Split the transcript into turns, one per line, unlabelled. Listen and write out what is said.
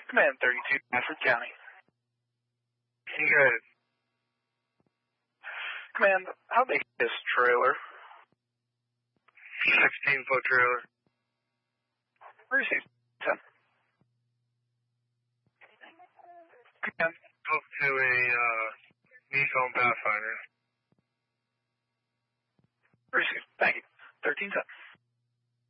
Command 32, Stafford County.
You got it.
Command, how big is this trailer?
16-foot trailer.
Receive 10. Command.
Up to a Nissan Pathfinder.
Receive. Thank you. 13-10.